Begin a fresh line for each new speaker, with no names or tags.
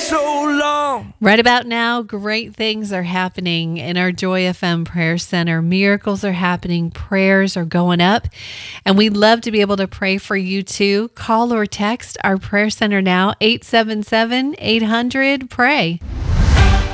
so long.
Right about now, great things are happening in our Joy FM Prayer Center. Miracles are happening. Prayers are going up. And we'd love to be able to pray for you too. Call or text our prayer center now, 877-800-PRAY.